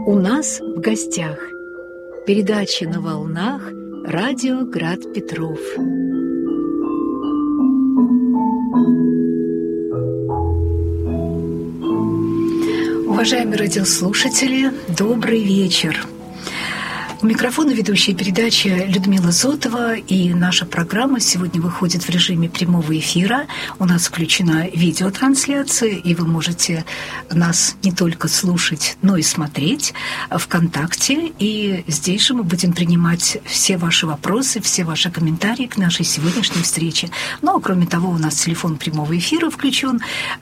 У нас в гостях. Передача на волнах радио Град Петров. Уважаемые радиослушатели, добрый вечер. У микрофона ведущая передачи Людмила Зотова, и наша программа сегодня выходит в режиме прямого эфира. У нас включена видеотрансляция, и вы можете нас не только слушать, но и смотреть ВКонтакте. И здесь же мы будем принимать все ваши вопросы, все ваши комментарии к нашей сегодняшней встрече. Ну, а кроме того, у нас телефон прямого эфира включен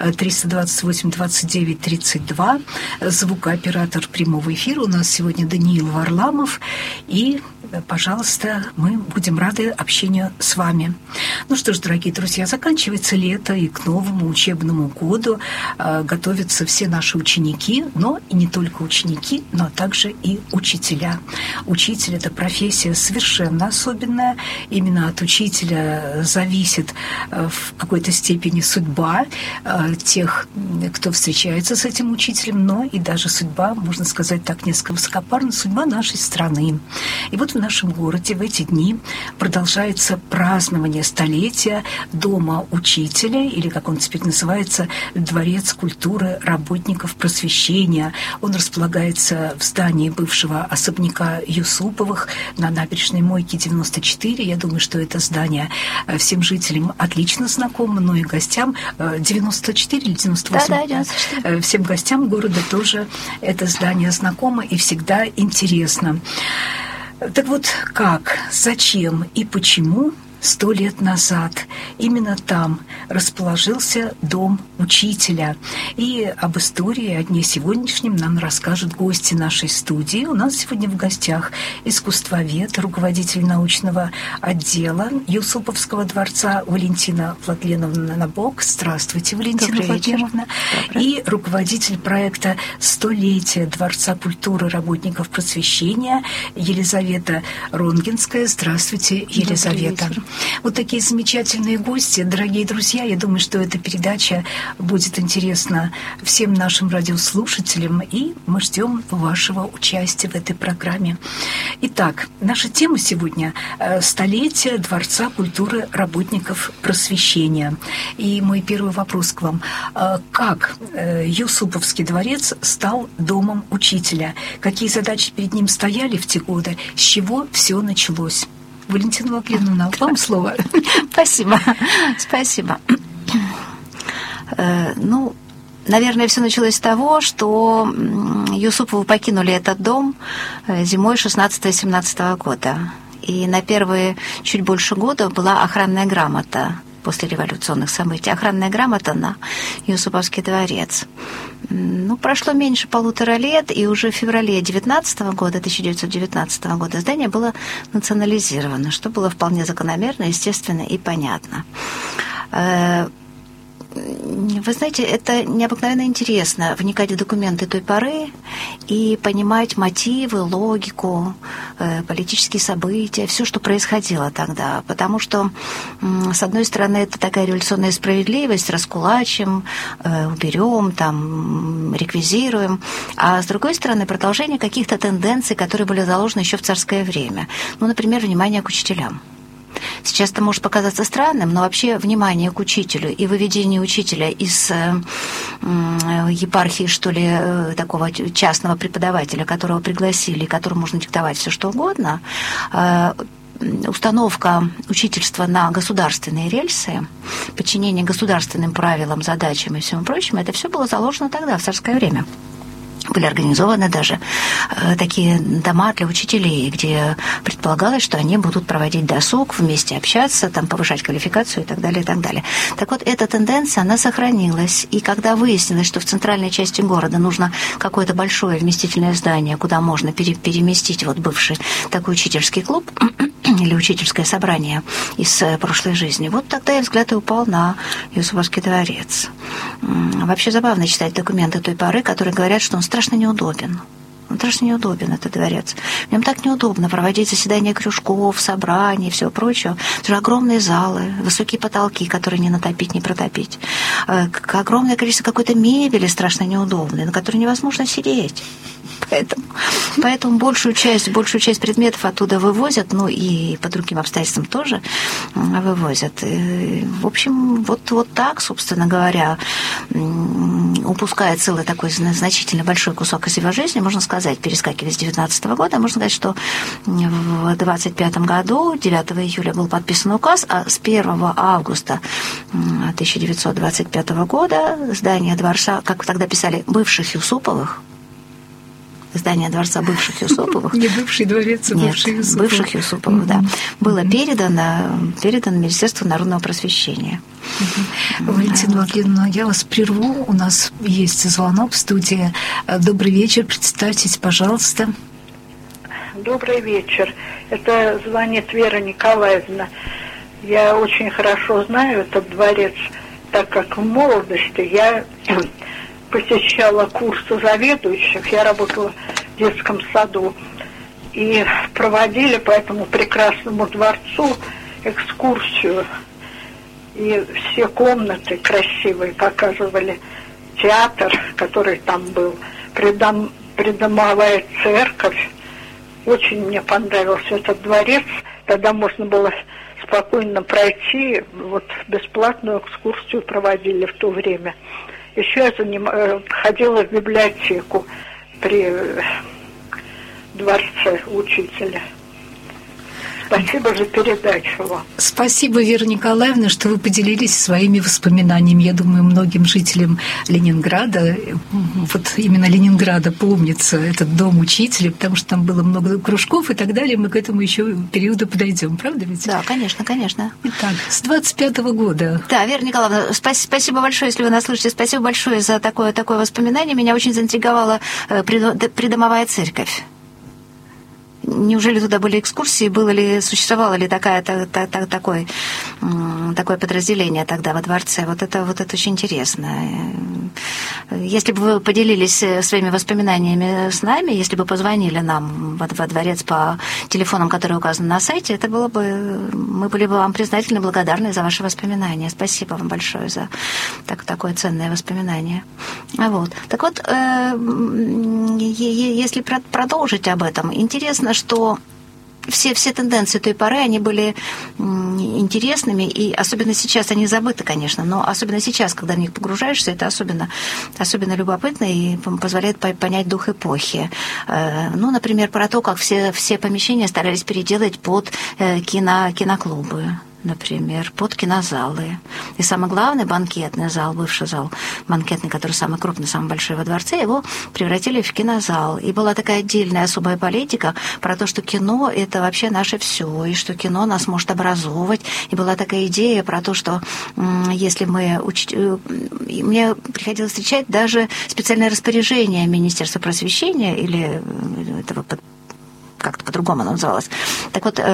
328-29-32. Звукооператор прямого эфира у нас сегодня Даниил Варламов. И, пожалуйста, мы будем рады общению с вами. Ну что ж, дорогие друзья, заканчивается лето, и к новому учебному году готовятся все наши ученики, но и не только ученики, но также и учителя. Учитель – это профессия совершенно особенная. Именно от учителя зависит в какой-то степени судьба тех, кто встречается с этим учителем, но и даже судьба, можно сказать так несколько высокопарно, судьба нашей страны. И вот в нашем городе в эти дни продолжается празднование столетия Дома учителя, или, как он теперь называется, Дворец культуры работников просвещения. Он располагается в здании бывшего особняка Юсуповых на набережной Мойки 94. Я думаю, что это здание всем жителям отлично знакомо, но и гостям 94 или 98? Да, 94. Всем гостям города тоже это здание знакомо и всегда интересно. Так вот, как, зачем и почему 100 лет назад именно там расположился Дом учителя? И об истории, о дне сегодняшнем нам расскажут гости нашей студии. У нас сегодня в гостях искусствовед, руководитель научного отдела Юсуповского дворца Валентина Владленовна Набок. Здравствуйте, Валентина Владимировна. И руководитель проекта «Столетие Дворца культуры работников просвещения» Елизавета Ронгинская. Здравствуйте, Елизавета. Вот такие замечательные гости. Дорогие друзья, я думаю, что эта передача будет интересна всем нашим радиослушателям, и мы ждем вашего участия в этой программе. Итак, наша тема сегодня – столетие Дворца культуры работников просвещения. И мой первый вопрос к вам. Как Юсуповский дворец стал домом учителя? Какие задачи перед ним стояли в те годы? С чего все началось? Валентина Владимировна, вам слово. Спасибо. Спасибо. Ну, наверное, все началось с того, что Юсуповы покинули этот дом зимой 16-17 года. И на первые чуть больше года была охранная грамота после революционных событий. Охранная грамота на Юсуповский дворец. Ну, прошло меньше 1,5 лет, и уже в феврале 1919 года здание было национализировано, что было вполне закономерно, естественно и понятно. Вы знаете, это необыкновенно интересно вникать в документы той поры и понимать мотивы, логику, политические события, все, что происходило тогда. Потому что, с одной стороны, это такая революционная справедливость, раскулачим, уберем, там, реквизируем, а с другой стороны, продолжение каких-то тенденций, которые были заложены еще в царское время. Ну, например, внимание к учителям. Сейчас это может показаться странным, но вообще внимание к учителю и выведение учителя из епархии, что ли, такого частного преподавателя, которого пригласили, которому можно диктовать все что угодно, установка учительства на государственные рельсы, подчинение государственным правилам, задачам и всему прочему, это все было заложено тогда, в царское время. Были организованы даже такие дома для учителей, где предполагалось, что они будут проводить досуг, вместе общаться, там, повышать квалификацию и так далее, и так далее. Так вот, эта тенденция, она сохранилась. И когда выяснилось, что в центральной части города нужно какое-то большое вместительное здание, куда можно переместить вот бывший такой учительский клуб или учительское собрание из прошлой жизни, вот тогда и взгляд и упал на Юсуповский дворец. Вообще забавно читать документы той поры, которые говорят, что он страшно неудобен. Он страшно неудобен, этот дворец. В нем так неудобно проводить заседания кружков, собраний и всего прочего. Это же огромные залы, высокие потолки, которые не натопить, не протопить. Огромное количество какой-то мебели страшно неудобной, на которой невозможно сидеть. Поэтому большую часть предметов оттуда вывозят, ну и по другим обстоятельствам тоже вывозят. И, в общем, вот так, собственно говоря, упуская целый такой значительно большой кусок из его жизни, можно сказать, перескакивая с 19 года, можно сказать, что в 25 году, 9 июля был подписан указ, а с 1 августа 1925 года здание дворца, как тогда писали, бывших Юсуповых, здание дворца бывших Юсуповых. Не бывший дворец, а бывших Юсуповых. Бывших Юсуповых, да. Было передано Министерству народного просвещения. Валентина Владимировна, я вас прерву. У нас есть звонок в студии. Добрый вечер. Представьтесь, пожалуйста. Добрый вечер. Это звонит Вера Николаевна. Я очень хорошо знаю этот дворец, так как в молодости я посещала курсы заведующих, я работала в детском саду, и проводили по этому прекрасному дворцу экскурсию, и все комнаты красивые показывали, театр, который там был, придомовая церковь. Очень мне понравился этот дворец, тогда можно было спокойно пройти, вот бесплатную экскурсию проводили в то время. Еще я ходила в библиотеку при дворце учителя. Спасибо за передачу вам. Спасибо, Вера Николаевна, что вы поделились своими воспоминаниями. Я думаю, многим жителям Ленинграда, вот именно Ленинграда, помнится этот дом учителя, потому что там было много кружков и так далее. Мы к этому еще периоду подойдем, правда ведь? Да, конечно, конечно. Итак, с 25-го года. Да, Вера Николаевна, спасибо большое, если вы нас слышите. Спасибо большое за такое воспоминание. Меня очень заинтриговала придомовая церковь. Неужели туда были экскурсии, существовало ли такое подразделение тогда во дворце? Вот это очень интересно. Если бы вы поделились своими воспоминаниями с нами, если бы позвонили нам во дворец по телефонам, которые указаны на сайте, мы были бы вам признательны и благодарны за ваши воспоминания. Спасибо вам большое за такое ценное воспоминание. Вот. Так вот, если продолжить об этом, интересно, что все тенденции той поры, они были интересными, и особенно сейчас они забыты, конечно, но особенно сейчас, когда в них погружаешься, это особенно любопытно и позволяет понять дух эпохи. Ну, например, про то, как все помещения старались переделать под киноклубы. Например, под кинозалы. И самый главный банкетный зал, бывший зал банкетный, который самый крупный, самый большой во дворце, его превратили в кинозал. И была такая отдельная особая политика про то, что кино – это вообще наше все, и что кино нас может образовывать. И была такая идея про то, что если мне приходилось встречать даже специальное распоряжение Министерства просвещения или этого как-то по-другому оно называлось. Так вот,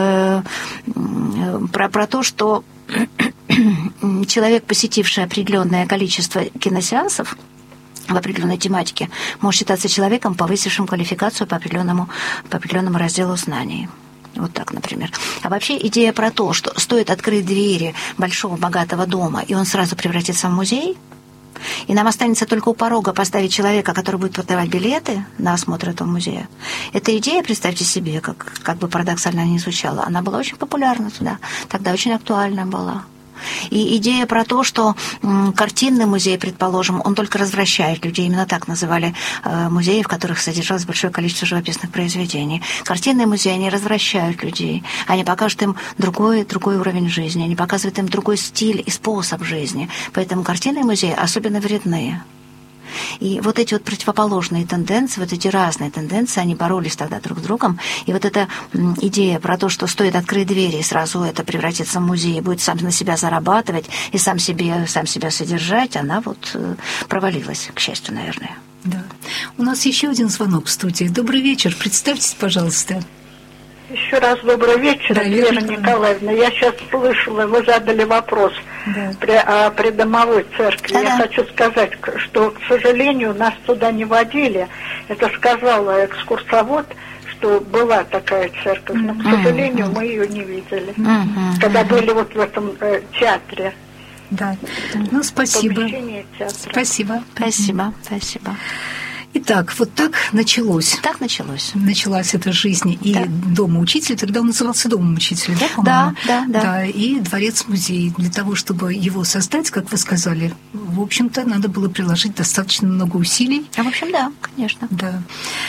про то, что человек, посетивший определенное количество киносеансов в определенной тематике, может считаться человеком, повысившим квалификацию по определенному разделу знаний. Вот так, например. А вообще идея про то, что стоит открыть двери большого богатого дома, и он сразу превратится в музей, и нам останется только у порога поставить человека, который будет продавать билеты на осмотр этого музея. Эта идея, представьте себе, как бы парадоксально она ни звучала, она была очень популярна тогда очень актуальна была. И идея про то, что картинный музей, предположим, он только развращает людей, именно так называли музеи, в которых содержалось большое количество живописных произведений. Картинные музеи, они развращают людей, они покажут им другой уровень жизни, они показывают им другой стиль и способ жизни. Поэтому картинные музеи особенно вредны. И вот эти вот противоположные тенденции, вот эти разные тенденции, они боролись тогда друг с другом. И вот эта идея про то, что стоит открыть двери, и сразу это превратится в музей, и будет сам на себя зарабатывать и сам себя содержать, она вот провалилась, к счастью, наверное. Да. У нас еще один звонок в студии. Добрый вечер. Представьтесь, пожалуйста. Еще раз добрый вечер, да, Вера Николаевна. Я сейчас слышала, вы задали вопрос о придомовой церкви. Да. Я хочу сказать, что, к сожалению, нас туда не водили. Это сказала экскурсовод, что была такая церковь, но, к сожалению, мы ее не видели. Когда были вот в этом театре. Да. Ну, спасибо. Помещение театра. Спасибо. Итак, вот так началось. Так началось. Началась эта жизнь и дома учителя. Тогда он назывался домом учителя, да, по-моему? Да. И дворец-музей. Для того, чтобы его создать, как вы сказали, в общем-то, надо было приложить достаточно много усилий. В общем, да, конечно. Да.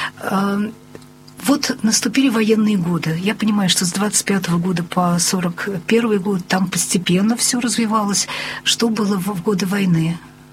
Вот наступили военные годы. Я понимаю, что с 25 года по 41 год там постепенно все развивалось. Что было в годы войны?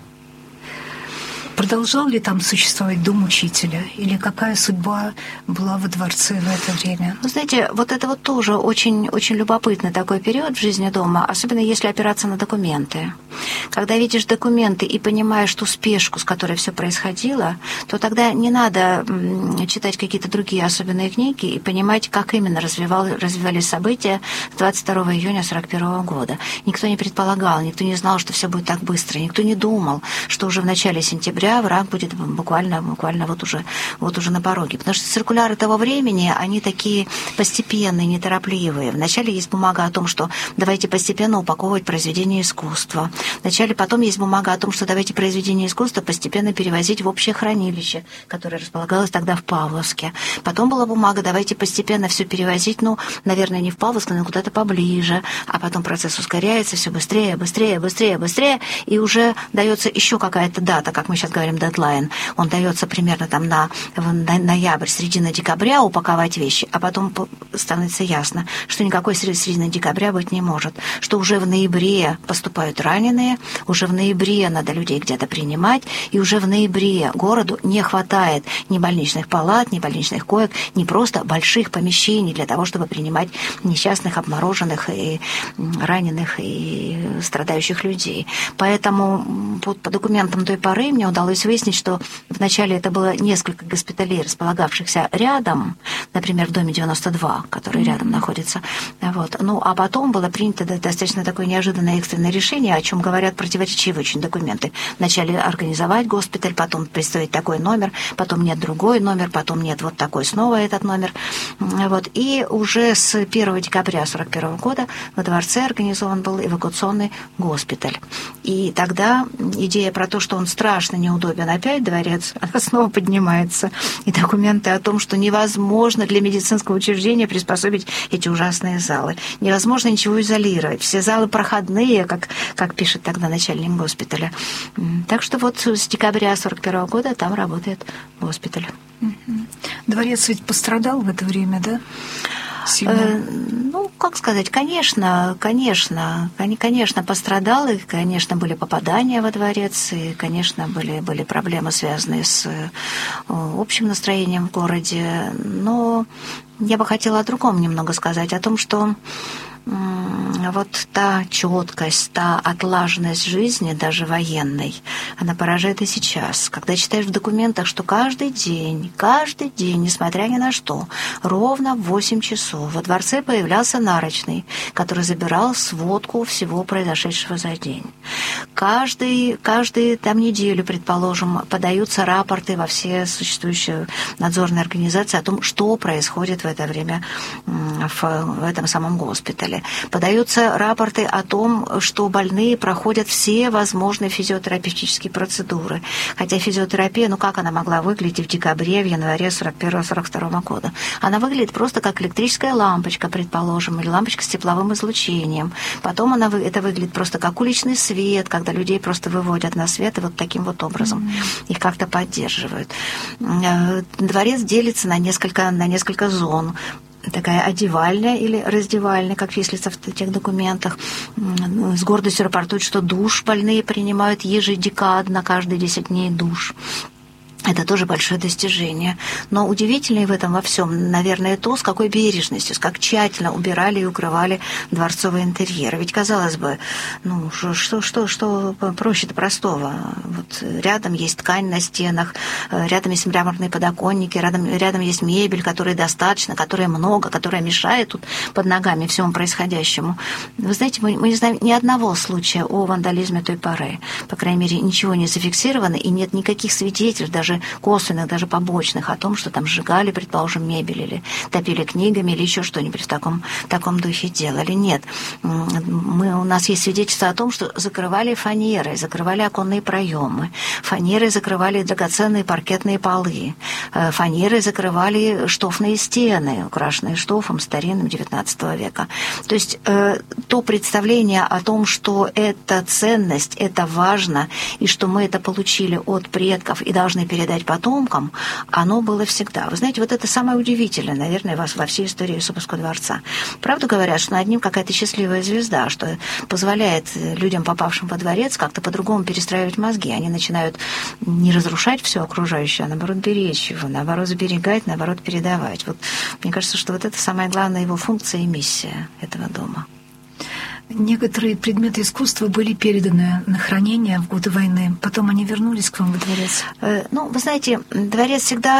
Продолжал ли там существовать дом учителя? Или какая судьба была во дворце в это время? Вы знаете, вот это вот тоже очень, очень любопытный такой период в жизни дома, особенно если опираться на документы. Когда видишь документы и понимаешь ту спешку, с которой все происходило, то тогда не надо читать какие-то другие особенные книги и понимать, как именно развивались события с 22 июня 1941 года. Никто не предполагал, никто не знал, что все будет так быстро, никто не думал, что уже в начале сентября враг будет буквально вот уже на пороге. Потому что циркуляры того времени, они такие постепенные, неторопливые. Вначале есть бумага о том, что давайте постепенно упаковывать произведения искусства. Вначале потом есть бумага о том, что давайте произведения искусства постепенно перевозить в общее хранилище, которое располагалось тогда в Павловске. Потом была бумага, давайте постепенно все перевозить, наверное, не в Павловск, но куда-то поближе. А потом процесс ускоряется все быстрее, и уже дается еще какая-то дата, как мы сейчас говорим, дедлайн. Он дается примерно там на ноябрь, середина декабря упаковать вещи, а потом становится ясно, что никакой середины декабря быть не может, что уже в ноябре поступают раненые, уже в ноябре надо людей где-то принимать, и уже в ноябре городу не хватает ни больничных палат, ни больничных коек, ни просто больших помещений для того, чтобы принимать несчастных, обмороженных и раненых и страдающих людей. Поэтому по документам той поры мне удалось выяснить, что вначале это было несколько госпиталей, располагавшихся рядом, например, в доме 92, который рядом находится. Вот. А потом было принято достаточно такое неожиданное экстренное решение, о чем говорят противоречивые очень документы. Вначале организовать госпиталь, потом представить такой номер, потом нет другой номер, потом нет вот такой снова этот номер. Вот. И уже с 1 декабря 1941 года во дворце организован был эвакуационный госпиталь. И тогда идея про то, что он страшно неудобен опять, дворец, она снова поднимается. И документы о том, что невозможно для медицинского учреждения приспособить эти ужасные залы. Невозможно ничего изолировать. Все залы проходные, как пишет тогда начальник госпиталя. Так что вот с декабря 1941 года там работает госпиталь. Дворец ведь пострадал в это время, да? Как сказать, конечно, пострадал, и, конечно, были попадания во дворец, и, конечно, были проблемы, связанные с общим настроением в городе. Но я бы хотела о другом немного сказать, о том, что вот та четкость, та отлаженность жизни, даже военной, она поражает и сейчас. Когда читаешь в документах, что каждый день, несмотря ни на что, ровно в 8 часов во дворце появлялся нарочный, который забирал сводку всего произошедшего за день. Каждую там неделю, предположим, подаются рапорты во все существующие надзорные организации о том, что происходит в это время в этом самом госпитале. Подаются рапорты о том, что больные проходят все возможные физиотерапевтические процедуры. Хотя физиотерапия, как она могла выглядеть в декабре, в январе 1941-1942 года? Она выглядит просто как электрическая лампочка, предположим, или лампочка с тепловым излучением. Потом это выглядит просто как уличный свет, когда людей просто выводят на свет и вот таким вот образом их как-то поддерживают. Дворец делится на несколько зон. Такая одевальная или раздевальная, как числится в тех документах. С гордостью рапортуют, что душ больные принимают ежедекадно, каждые 10 дней душ. Это тоже большое достижение. Но удивительнее в этом во всем, наверное, то, с какой бережностью, как тщательно убирали и укрывали дворцовый интерьер. Ведь, казалось бы, что проще-то простого. Вот рядом есть ткань на стенах, рядом есть мраморные подоконники, рядом есть мебель, которой достаточно, которой много, которая мешает тут под ногами всему происходящему. Вы знаете, мы не знаем ни одного случая о вандализме той поры. По крайней мере, ничего не зафиксировано, и нет никаких свидетельств, даже даже косвенных, даже побочных, о том, что там сжигали, предположим, мебель или топили книгами или еще что-нибудь в таком духе делали. Нет. У нас есть свидетельство о том, что закрывали фанерой, закрывали оконные проемы, фанерой закрывали драгоценные паркетные полы, фанерой закрывали штофные стены, украшенные штофом старинным XIX века. То есть то представление о том, что это ценность, это важно, и что мы это получили от предков и должны передать потомкам, оно было всегда. Вы знаете, вот это самое удивительное, наверное, во всей истории Юсуповского дворца. Правда говорят, что над ним какая-то счастливая звезда, что позволяет людям, попавшим во дворец, как-то по-другому перестраивать мозги. Они начинают не разрушать все окружающее, а наоборот беречь его, наоборот сберегать, наоборот передавать. Вот мне кажется, что вот это самая главная его функция и миссия этого дома. Некоторые предметы искусства были переданы на хранение в годы войны. Потом они вернулись к вам во дворец? Вы знаете, дворец всегда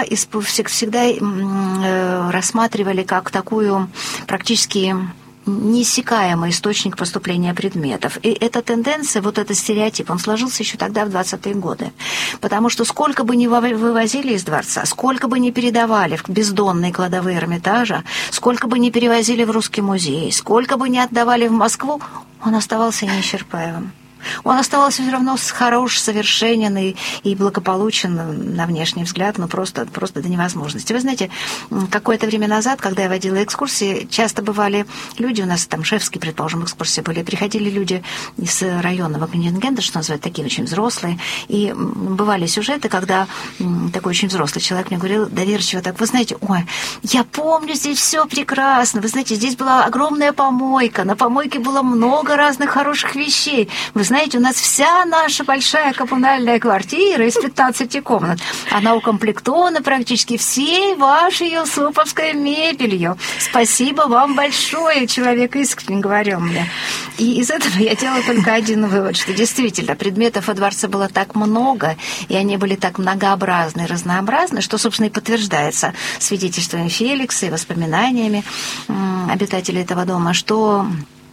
рассматривали как такую практически неиссякаемый источник поступления предметов. И эта тенденция, вот этот стереотип, он сложился еще тогда, в 20-е годы. Потому что сколько бы ни вывозили из дворца, сколько бы ни передавали в бездонные кладовые Эрмитажа, сколько бы ни перевозили в Русский музей, сколько бы ни отдавали в Москву, он оставался неисчерпаемым. Он оставался все равно хорош, совершенен и благополучен на внешний взгляд, но просто до невозможности. Вы знаете, какое-то время назад, когда я водила экскурсии, часто бывали люди, у нас там шефские, предположим, экскурсии были, приходили люди из районного контингента, что называют, такие очень взрослые, и бывали сюжеты, когда такой очень взрослый человек мне говорил доверчиво так: вы знаете, ой, я помню, здесь все прекрасно, вы знаете, здесь была огромная помойка, на помойке было много разных хороших вещей, вы знаете, у нас вся наша большая коммунальная квартира из 15 комнат, она укомплектована практически всей вашей юсуповской мебелью. Спасибо вам большое, человек искренне говорил мне. И из этого я делала только один вывод, что действительно предметов во дворце было так много, и они были так многообразны и разнообразны, что, собственно, и подтверждается свидетельствами Феликса и воспоминаниями обитателей этого дома, что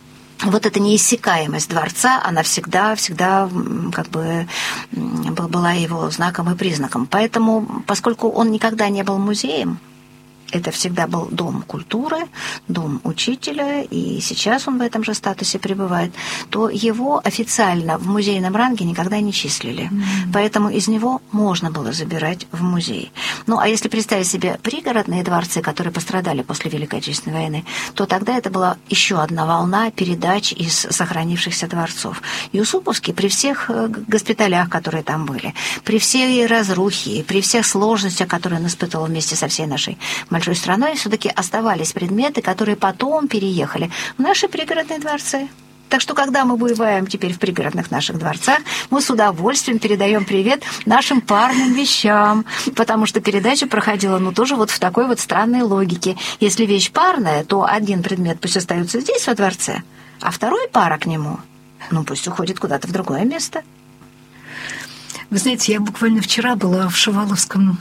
вот эта неиссякаемость дворца, она всегда как бы была его знаком и признаком. Поэтому, поскольку он никогда не был музеем, это всегда был дом культуры, дом учителя, и сейчас он в этом же статусе пребывает, то его официально в музейном ранге никогда не числили. Поэтому из него можно было забирать в музей. Ну, а если представить себе пригородные дворцы, которые пострадали после Великой Отечественной войны, то тогда это была еще одна волна передач из сохранившихся дворцов. Юсуповский при всех госпиталях, которые там были, при всей разрухе, при всех сложностях, которые он испытывал вместе со всей нашей большой страной, все-таки оставались предметы, которые потом переехали в наши пригородные дворцы. Так что, когда мы бываем теперь в пригородных наших дворцах, мы с удовольствием передаем привет нашим парным вещам, потому что передача проходила, тоже вот в такой вот странной логике. Если вещь парная, то один предмет пусть остается здесь, во дворце, а второй пара к нему, пусть уходит куда-то в другое место. Вы знаете, я буквально вчера была в Шуваловском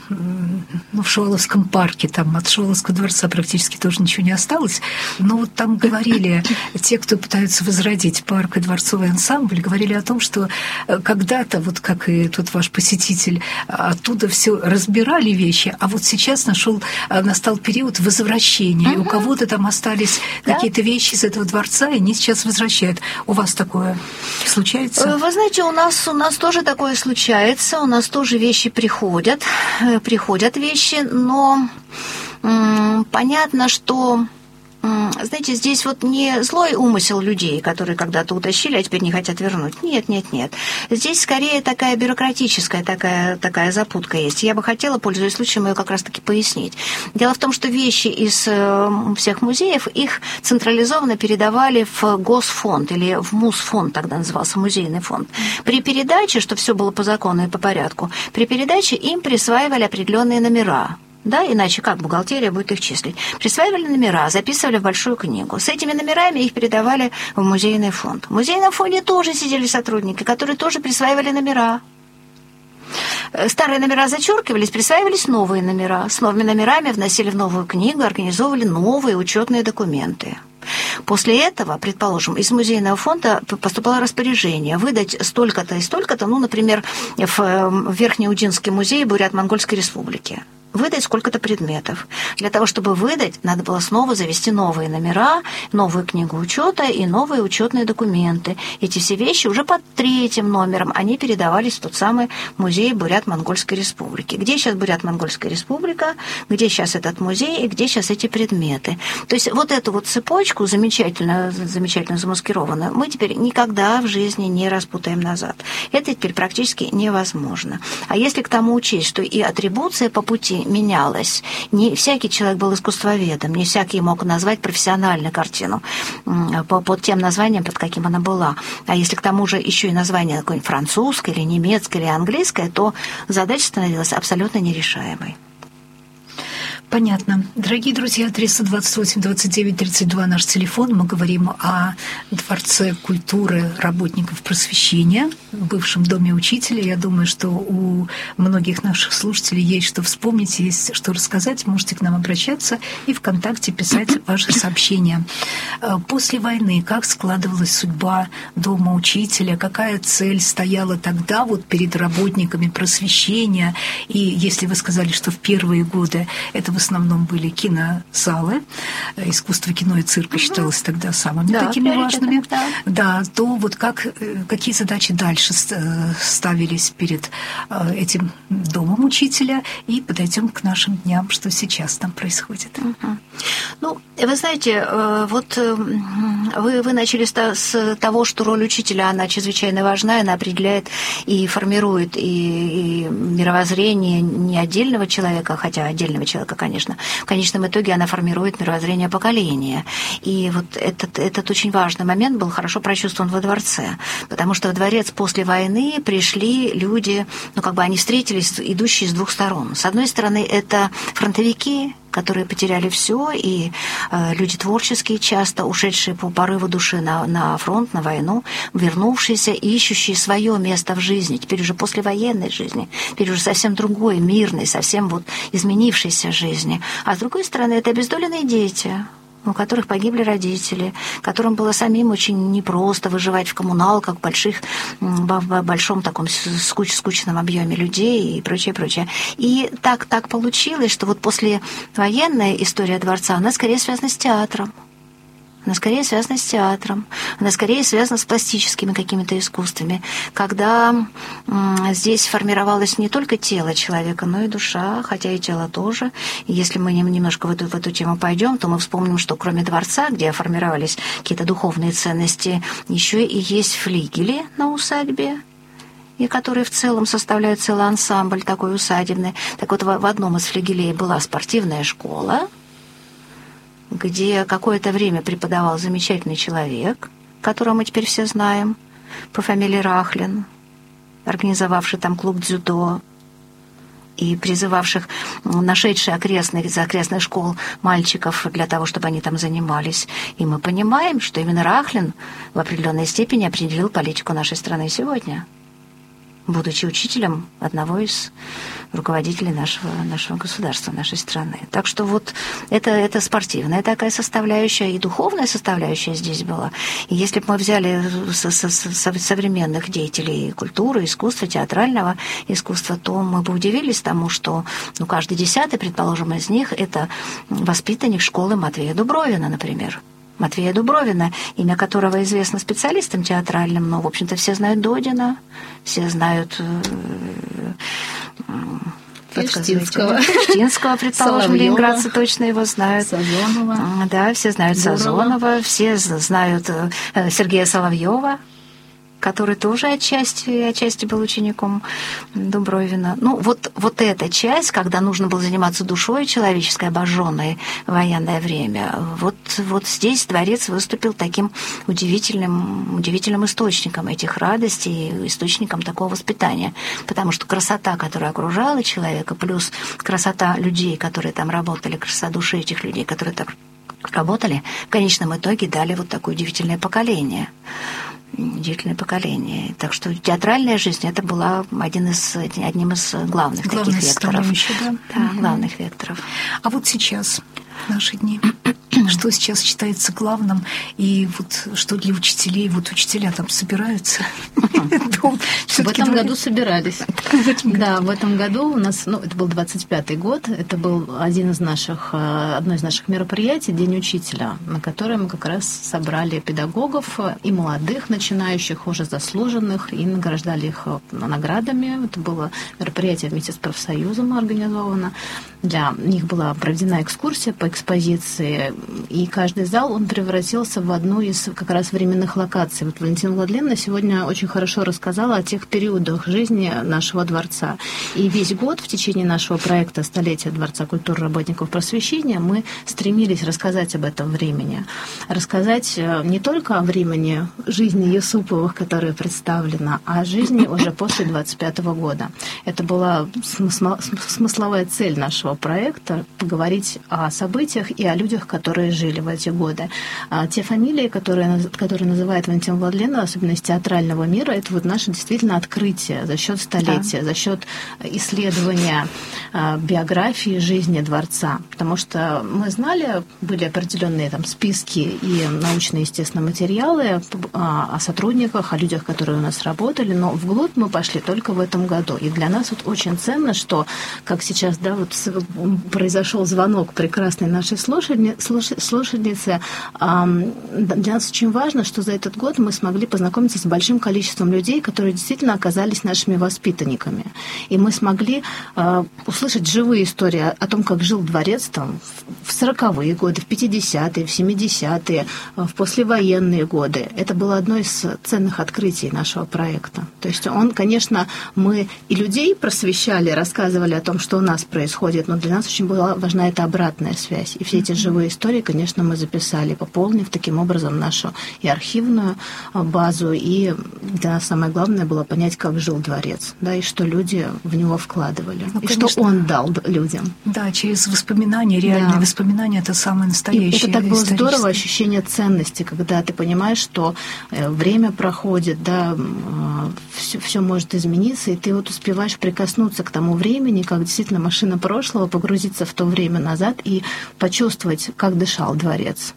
парке, там от Шуваловского дворца практически тоже ничего не осталось, но вот там говорили, те, кто пытаются возродить парк и дворцовый ансамбль, говорили о том, что когда-то, вот как и тот ваш посетитель, оттуда все разбирали вещи, а вот сейчас настал период возвращения, и у кого-то там остались какие-то вещи из этого дворца, и они сейчас возвращают. У вас такое случается? Вы знаете, у нас тоже такое случается. У нас тоже вещи приходят вещи, но понятно, что, знаете, здесь вот не злой умысел людей, которые когда-то утащили, а теперь не хотят вернуть. Нет. Здесь скорее такая бюрократическая такая запутка есть. Я бы хотела, пользуясь случаем, ее как раз-таки пояснить. Дело в том, что вещи из всех музеев, их централизованно передавали в Госфонд или в Мусфонд, тогда назывался музейный фонд. При передаче, чтобы все было по закону и по порядку, при передаче им присваивали определенные номера. Да, иначе как бухгалтерия будет их числить? Присваивали номера, записывали в большую книгу. С этими номерами их передавали в музейный фонд. В музейном фонде тоже сидели сотрудники, которые тоже присваивали номера. Старые номера зачеркивались, присваивались новые номера. С новыми номерами вносили в новую книгу, организовывали новые учетные документы. После этого, предположим, из музейного фонда поступало распоряжение выдать столько-то и столько-то, ну, например, в Верхнеудинский музей Бурят-Монгольской республики. Выдать сколько-то предметов. Для того, чтобы выдать, надо было снова завести новые номера, новую книгу учета и новые учетные документы. Эти все вещи уже под 3-м номером, они передавались в тот самый музей Бурят-Монгольской республики. Где сейчас Бурят-Монгольская республика, где сейчас этот музей и где сейчас эти предметы. То есть вот эту вот цепочку, замечательно замаскированную, мы теперь никогда в жизни не распутаем назад. Это теперь практически невозможно. А если к тому учесть, что и атрибуция по пути менялась. Не всякий человек был искусствоведом, не всякий мог назвать профессиональную картину под тем названием, под каким она была. А если к тому же еще и название какое-нибудь французское, или немецкое, или английское, то задача становилась абсолютно нерешаемой. Понятно. Дорогие друзья, 328 29 32 наш телефон. Мы говорим о Дворце культуры работников просвещения, бывшем доме учителя. Я думаю, что у многих наших слушателей есть что вспомнить, есть что рассказать. Можете к нам обращаться и ВКонтакте писать ваши сообщения. После войны как складывалась судьба дома учителя? Какая цель стояла тогда вот перед работниками просвещения? И если вы сказали, что в первые годы это в основном были кинозалы, искусство кино и цирка считалось тогда самыми такими важными, то вот какие задачи дальше ставились перед этим домом учителя, и подойдем к нашим дням, что сейчас там происходит. Ну, вы знаете, вот вы начали с того, что роль учителя, она чрезвычайно важна, она определяет и формирует и мировоззрение не отдельного человека, хотя отдельного человека, конечно, в конечном итоге она формирует мировоззрение поколения. И вот этот очень важный момент был хорошо прочувствован во дворце, потому что в дворец после войны пришли люди, они встретились, идущие с двух сторон. С одной стороны, это фронтовики, которые потеряли все, и люди творческие, часто ушедшие по порыву души на фронт, на войну, вернувшиеся, ищущие свое место в жизни, теперь уже послевоенной жизни, теперь уже совсем другой, мирной, совсем вот изменившейся жизни. А с другой стороны, это обездоленные дети, у которых погибли родители, которым было самим очень непросто выживать в коммуналках, в большом таком скучном объеме людей и прочее, прочее. И так получилось, что вот послевоенная история дворца, она скорее связана с театром. Она скорее связана с театром, она скорее связана с пластическими какими-то искусствами, когда здесь формировалось не только тело человека, но и душа, хотя и тело тоже. И если мы немножко в эту тему пойдем, то мы вспомним, что кроме дворца, где формировались какие-то духовные ценности, еще и есть флигели на усадьбе, и которые в целом составляют целый ансамбль такой усадебный. Так вот, в одном из флигелей была спортивная школа, где какое-то время преподавал замечательный человек, которого мы теперь все знаем, по фамилии Рахлин, организовавший там клуб дзюдо и призывавших нашедших из окрестных школ мальчиков для того, чтобы они там занимались. И мы понимаем, что именно Рахлин в определенной степени определил политику нашей страны сегодня, будучи учителем одного из руководителей нашего государства, нашей страны. Так что вот это спортивная такая составляющая, и духовная составляющая здесь была. И если бы мы взяли современных деятелей культуры, искусства, театрального искусства, то мы бы удивились тому, что каждый 10-й, предположим, из них это воспитанник школы Матвея Дубровина, например. Матвея Дубровина, имя которого известно специалистам театральным, но, в общем-то, все знают Додина, все знают Фельштинского, предположим, ленинградцы точно его знают. Сазонова. Да, все знают Сазонова, все знают Сергея Соловьева, который тоже отчасти был учеником Дубровина. Вот эта часть, когда нужно было заниматься душой человеческой, обожженной в военное время, вот здесь дворец выступил таким удивительным источником этих радостей, источником такого воспитания. Потому что красота, которая окружала человека, плюс красота людей, которые там работали, красота души этих людей, которые там работали, в конечном итоге дали вот такое удивительное поколение. Так что театральная жизнь это была одним из главных таких векторов. Да, главных векторов. А вот сейчас в наши дни? Что сейчас считается главным, и вот что для учителей, вот учителя там собираются? В этом году собирались. Да, в этом году у нас, это был 25-й год, это был одно из наших мероприятий, День учителя, на которое мы как раз собрали педагогов и молодых начинающих, уже заслуженных, и награждали их наградами. Это было мероприятие вместе с профсоюзом организовано. Для них была проведена экскурсия по экспозиции, и каждый зал, он превратился в одну из как раз временных локаций. Вот Валентина Владимировна сегодня очень хорошо рассказала о тех периодах жизни нашего дворца. И весь год в течение нашего проекта «Столетие Дворца культуры работников просвещения» мы стремились рассказать об этом времени. Рассказать не только о времени жизни Юсуповых, которая представлена, а о жизни уже после 25-го года. Это была смысловая цель нашего проекта — поговорить о событиях и о людях, которые жили в эти годы. Те фамилии, которые называет Валентина Владимировна, особенно из театрального мира, это вот наше действительно открытие за счет столетия, за счет исследования биографии жизни дворца. Потому что мы знали, были определенные там списки и научные, естественно, материалы о сотрудниках, о людях, которые у нас работали, но вглубь мы пошли только в этом году. И для нас вот очень ценно, что, как сейчас, да, вот произошел звонок прекрасной нашей слушательницы. Для нас очень важно, что за этот год мы смогли познакомиться с большим количеством людей, которые действительно оказались нашими воспитанниками. И мы смогли услышать живые истории о том, как жил дворец там в 40-е годы, в 50-е, в 70-е, в послевоенные годы. Это было одно из ценных открытий нашего проекта. То есть конечно, мы и людей просвещали, рассказывали о том, что у нас происходит, но для нас очень была важна эта обратная связь. И все эти живые истории, конечно, мы записали, пополнив таким образом нашу и архивную базу, и для нас самое главное было понять, как жил дворец, да, и что люди в него вкладывали, и конечно, что он дал людям. Да, через воспоминания, реальные воспоминания, это самое настоящее. И это так было здорово, ощущение ценности, когда ты понимаешь, что время проходит, да, все может измениться, и ты вот успеваешь прикоснуться к тому времени, как действительно машина прошлого, погрузиться в то время назад и почувствовать, как дышал дворец.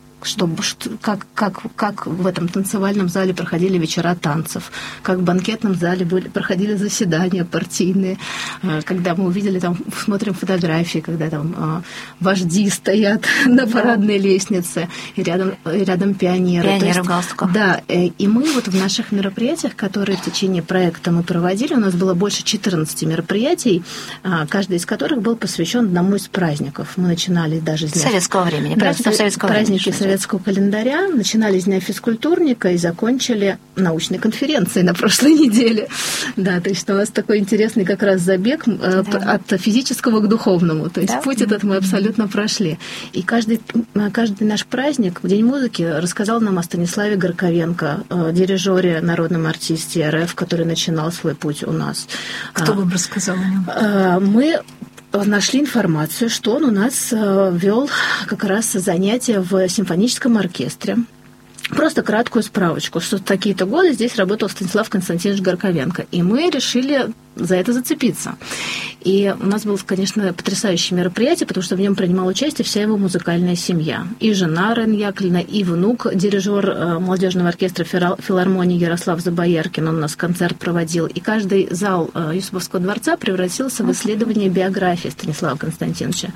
Как в этом танцевальном зале проходили вечера танцев, как в банкетном зале проходили заседания партийные, когда мы увидели, там, смотрим фотографии, когда там вожди стоят на парадной лестнице, и рядом пионеры. Пионеры в галстуках. Да, и мы вот в наших мероприятиях, которые в течение проекта мы проводили, у нас было больше 14 мероприятий, каждый из которых был посвящен одному из праздников. Мы начинали даже с советского времени, праздники советского календаря, начинали с Дня физкультурника и закончили научной конференцией на прошлой неделе. Да, то есть у нас такой интересный как раз забег от физического к духовному. То есть путь этот мы абсолютно прошли. И каждый наш праздник в День музыки рассказал нам о Станиславе Горковенко, дирижере, народном артисте РФ, который начинал свой путь у нас. Кто вам рассказал о нем? Мы нашли информацию, что он у нас вел как раз занятия в симфоническом оркестре. Просто краткую справочку, что в такие-то годы здесь работал Станислав Константинович Горковенко. И мы решили за это зацепиться. И у нас было, конечно, потрясающее мероприятие, потому что в нем принимала участие вся его музыкальная семья. И жена Рен Яковлевна, и внук, дирижер молодежного оркестра филармонии Ярослав Забояркин, он у нас концерт проводил. И каждый зал Юсуповского дворца превратился в исследование биографии Станислава Константиновича.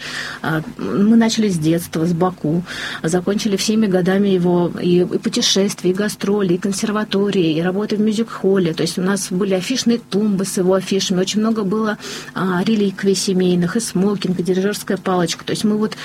Мы начали с детства, с Баку, закончили всеми годами его и путешествий, и гастроли, и консерватории, и работы в мюзик-холле. То есть у нас были афишные тумбы с его афишами. Очень много было реликвий семейных, и смокинг, и дирижерская палочка. То есть мы вот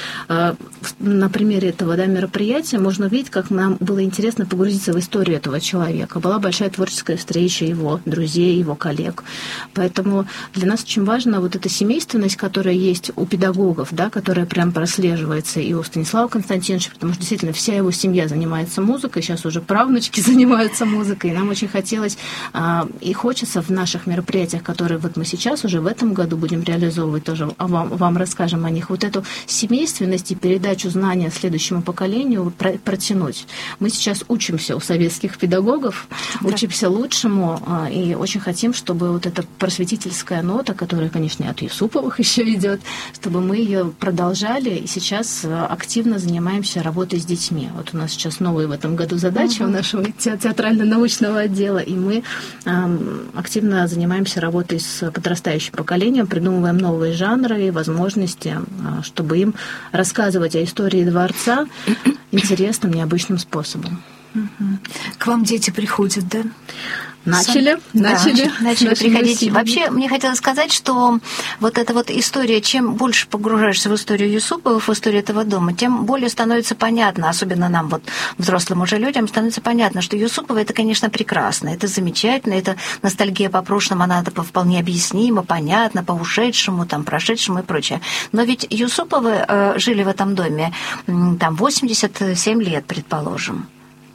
на примере этого мероприятия можно увидеть, как нам было интересно погрузиться в историю этого человека. Была большая творческая встреча его друзей, его коллег. Поэтому для нас очень важна вот эта семейственность, которая есть у педагогов, да, которая прям прослеживается и у Станислава Константиновича, потому что действительно вся его семья занимается музыкой, сейчас уже правнучки занимаются музыкой, и нам очень хотелось и хочется в наших мероприятиях, которые вот мы сейчас уже в этом году будем реализовывать, тоже вам расскажем о них, вот эту семейственность и передачу знания следующему поколению протянуть. Мы сейчас учимся у советских педагогов, учимся лучшему, и очень хотим, чтобы вот эта просветительская нота, которая, конечно, от Юсуповых еще идет, чтобы мы ее продолжали, и сейчас активно занимаемся работой с детьми. Вот у нас сейчас новые в этом году задачи у нашего театрально-научного отдела, и мы активно занимаемся работой с подрастающим поколением, придумываем новые жанры и возможности, чтобы им рассказывать о истории дворца интересным, необычным способом. К вам дети приходят, да? Начали приходить. Вообще, мне хотелось сказать, что вот эта вот история, чем больше погружаешься в историю Юсуповых, в историю этого дома, тем более становится понятно, особенно нам, вот взрослым уже людям, становится понятно, что Юсуповы — это, конечно, прекрасно, это замечательно, это ностальгия по прошлому, она вполне объяснима, понятна, по ушедшему, там, прошедшему и прочее. Но ведь Юсуповы жили в этом доме там 87 лет, предположим.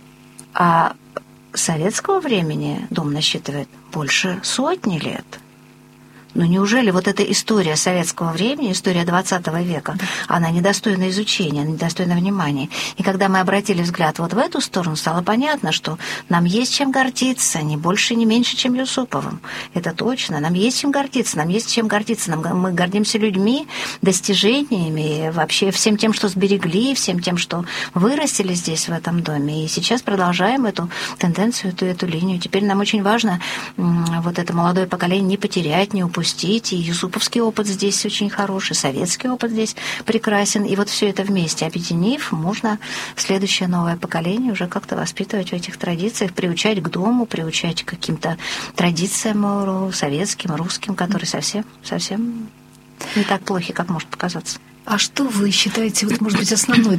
А советского времени дом насчитывает больше 100 лет. Но неужели вот эта история советского времени, история 20 века, она недостойна изучения, она недостойна внимания? И когда мы обратили взгляд вот в эту сторону, стало понятно, что нам есть чем гордиться, не больше, не меньше, чем Юсуповым. Это точно. Нам есть чем гордиться, мы гордимся людьми, достижениями, вообще всем тем, что сберегли, всем тем, что вырастили здесь, в этом доме. И сейчас продолжаем эту тенденцию, эту линию. Теперь нам очень важно вот это молодое поколение не потерять, не упустить. И юсуповский опыт здесь очень хороший, советский опыт здесь прекрасен. И вот все это вместе объединив, можно следующее новое поколение уже как-то воспитывать в этих традициях, приучать к дому, приучать к каким-то традициям советским, русским, которые совсем не так плохи, как может показаться. А что вы считаете, вот, может быть, основной